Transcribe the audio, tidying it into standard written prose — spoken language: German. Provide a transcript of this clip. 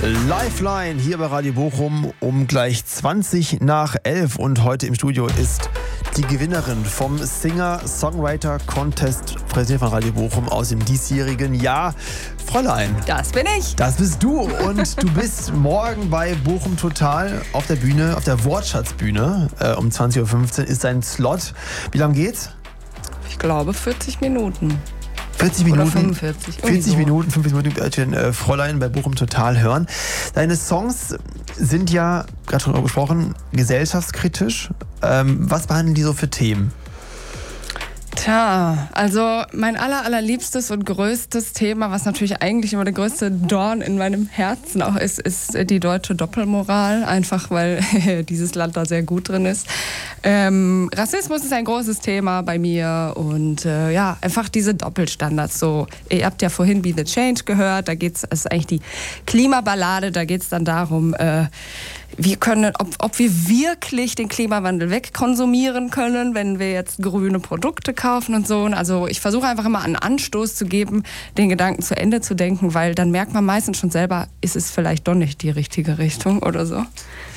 Lifeline hier bei Radio Bochum um gleich 20 nach 11 und heute im Studio ist die Gewinnerin vom Singer-Songwriter-Contest, präsentiert von Radio Bochum aus dem diesjährigen Jahr. Fräulein. Das bin ich. Das bist du und du bist morgen bei Bochum Total auf der Bühne, auf der Wortschatzbühne. Um 20.15 Uhr ist dein Slot. Wie lange geht's? Ich glaube 40 Minuten. 40 Minuten, oder 45. 40 Minuten, 50 Minuten Fräulein bei Bochum Total hören. Deine Songs sind ja, gerade schon darüber gesprochen, gesellschaftskritisch. Was behandeln die so für Themen? Tja, also mein allerliebstes und größtes Thema, was natürlich eigentlich immer der größte Dorn in meinem Herzen auch ist die deutsche Doppelmoral, einfach weil dieses Land da sehr gut drin ist. Rassismus ist ein großes Thema bei mir und einfach diese Doppelstandards. So, ihr habt ja vorhin Be the Change gehört, da geht's, das ist eigentlich die Klimaballade, da geht's dann darum, ob wir wirklich den Klimawandel wegkonsumieren können, wenn wir jetzt grüne Produkte kaufen und so. Also ich versuche einfach immer einen Anstoß zu geben, den Gedanken zu Ende zu denken, weil dann merkt man meistens schon selber, ist es vielleicht doch nicht die richtige Richtung oder so.